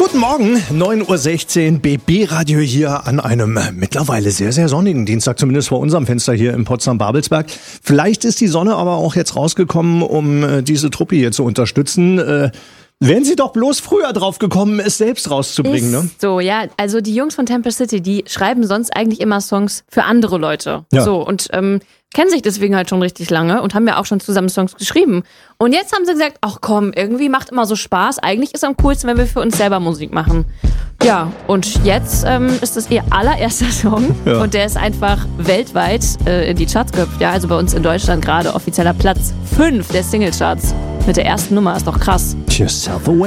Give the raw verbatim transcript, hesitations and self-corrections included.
Guten Morgen, neun Uhr sechzehn, B B-Radio hier an einem mittlerweile sehr, sehr sonnigen Dienstag, zumindest vor unserem Fenster hier in Potsdam-Babelsberg. Vielleicht ist die Sonne aber auch jetzt rausgekommen, um diese Truppe hier zu unterstützen. Äh, Wären Sie doch bloß früher drauf gekommen, es selbst rauszubringen, ist ne? So, ja. Also die Jungs von Tempest City, die schreiben sonst eigentlich immer Songs für andere Leute. Ja. So, und ähm, kennen sich deswegen halt schon richtig lange und haben ja auch schon zusammen Songs geschrieben. Und jetzt haben sie gesagt, ach komm, irgendwie macht immer so Spaß. Eigentlich ist es am coolsten, wenn wir für uns selber Musik machen. Ja, und jetzt ähm, ist das ihr allererster Song. Ja. Und der ist einfach weltweit äh, in die Charts gehüpft. Ja, also bei uns in Deutschland gerade offizieller Platz fünf der Singlecharts. Mit der ersten Nummer, ist doch krass. Yourself away.